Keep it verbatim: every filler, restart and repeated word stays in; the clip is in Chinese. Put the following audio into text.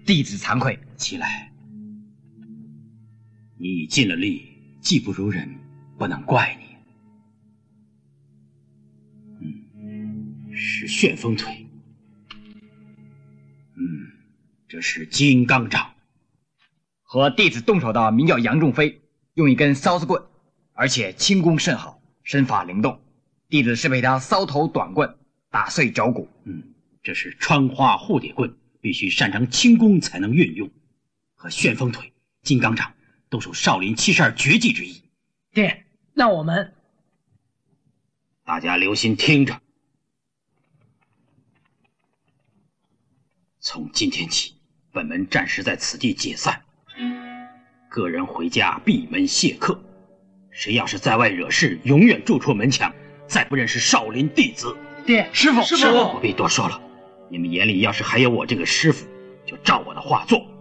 弟子惭愧。 起来，你已尽了力，技不如人，不能怪你。嗯，是旋风腿。嗯，这是金刚掌。 和弟子动手的名叫杨仲飞，用一根搔子棍，而且轻功甚好，身法灵动。弟子是被他搔头短棍打碎脚骨。 嗯，这是穿花蝴蝶棍，必须擅长轻功才能运用。和旋风腿、金刚掌都属少林七十二绝技之一。 爹，那我们大家留心听着。从今天起，本门暂时在此地解散，个人回家闭门谢客。谁要是在外惹事，永远逐出门墙，再不认识少林弟子。 爹，师傅， 师傅，不必多说了。你们眼里要是还有我这个师傅，就照我的话做。